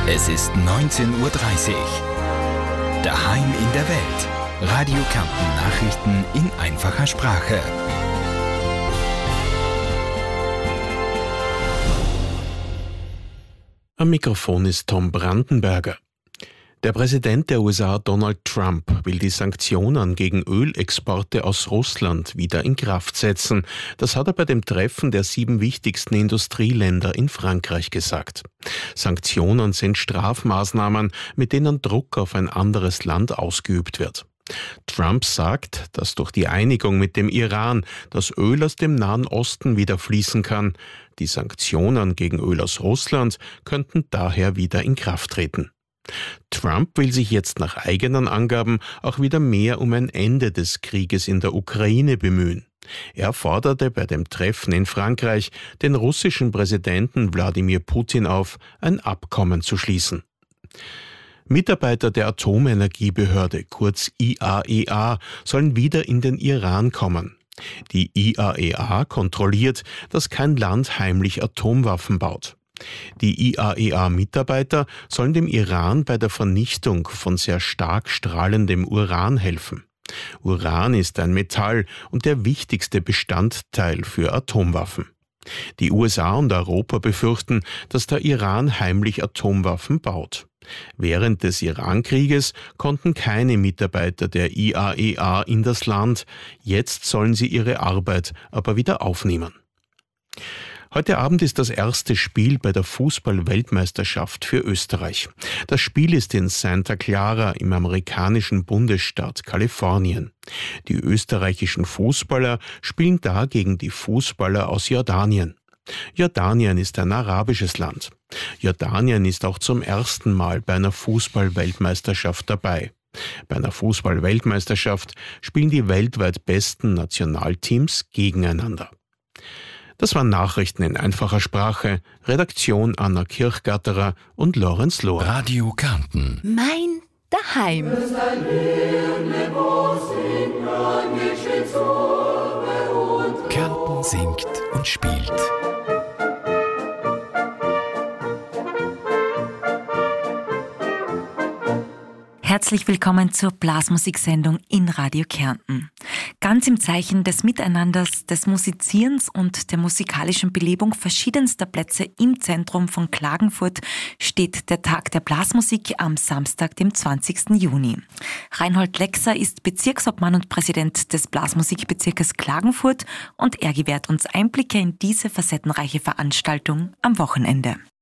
Es ist 19:30 Uhr. Daheim in der Welt. Radio Kärnten Nachrichten in einfacher Sprache. Am Mikrofon ist Tom Brandenberger. Der Präsident der USA, Donald Trump, will die Sanktionen gegen Ölexporte aus Russland wieder in Kraft setzen. Das hat er bei dem Treffen der 7 wichtigsten Industrieländer in Frankreich gesagt. Sanktionen sind Strafmaßnahmen, mit denen Druck auf ein anderes Land ausgeübt wird. Trump sagt, dass durch die Einigung mit dem Iran das Öl aus dem Nahen Osten wieder fließen kann. Die Sanktionen gegen Öl aus Russland könnten daher wieder in Kraft treten. Trump will sich jetzt nach eigenen Angaben auch wieder mehr um ein Ende des Krieges in der Ukraine bemühen. Er forderte bei dem Treffen in Frankreich den russischen Präsidenten Wladimir Putin auf, ein Abkommen zu schließen. Mitarbeiter der Atomenergiebehörde, kurz IAEA, sollen wieder in den Iran kommen. Die IAEA kontrolliert, dass kein Land heimlich Atomwaffen baut. Die IAEA-Mitarbeiter sollen dem Iran bei der Vernichtung von sehr stark strahlendem Uran helfen. Uran ist ein Metall und der wichtigste Bestandteil für Atomwaffen. Die USA und Europa befürchten, dass der Iran heimlich Atomwaffen baut. Während des Iran-Krieges konnten keine Mitarbeiter der IAEA in das Land. Jetzt sollen sie ihre Arbeit aber wieder aufnehmen. Heute Abend ist das erste Spiel bei der Fußball-Weltmeisterschaft für Österreich. Das Spiel ist in Santa Clara im amerikanischen Bundesstaat Kalifornien. Die österreichischen Fußballer spielen da gegen die Fußballer aus Jordanien. Jordanien ist ein arabisches Land. Jordanien ist auch zum ersten Mal bei einer Fußball-Weltmeisterschaft dabei. Bei einer Fußball-Weltmeisterschaft spielen die weltweit besten Nationalteams gegeneinander. Das waren Nachrichten in einfacher Sprache. Redaktion Anna Kirchgatterer und Lorenz Lohr. Radio Kärnten. Mein Daheim. Kärnten singt und spielt. Herzlich willkommen zur Blasmusiksendung in Radio Kärnten. Ganz im Zeichen des Miteinanders, des Musizierens und der musikalischen Belebung verschiedenster Plätze im Zentrum von Klagenfurt steht der Tag der Blasmusik am Samstag, dem 20. Juni. Reinhold Lexer ist Bezirksobmann und Präsident des Blasmusikbezirkes Klagenfurt und er gewährt uns Einblicke in diese facettenreiche Veranstaltung am Wochenende.